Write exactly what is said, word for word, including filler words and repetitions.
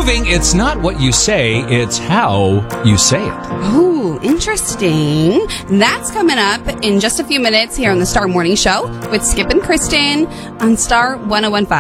proving it's not what you say, it's how you say it. Oh, interesting. That's coming up in just a few minutes here on the Star Morning Show with Skip and Kristen on Star one oh one point five.